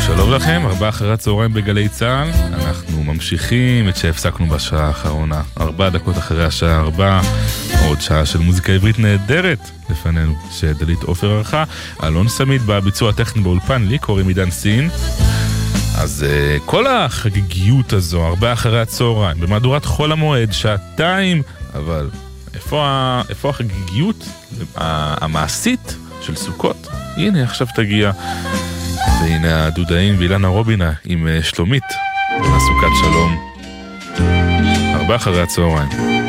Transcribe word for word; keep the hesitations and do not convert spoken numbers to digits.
שלום לכם, ארבע אחרי הצהריים בגלי צהל. אנחנו ממשיכים את שהפסקנו בשעה האחרונה, ארבע דקות אחרי השעה ארבע, עוד שעה של מוזיקה עברית נהדרת לפנינו, שדלית עופר ערכה. אלון סמית בביצוע הטכני באולפן, לי קוראים עידן סין. אז uh, כל החגיגיות הזו, ארבע אחרי הצהריים, במהדורת חול המועד, שעתיים, אבל איפה, ה... איפה החגיגיות המעשית של סוכות? הנה עכשיו תגיע. והנה הדודאים ואילנה רובינה עם שלומית, סוכת שלום, ארבע אחרי הצהריים.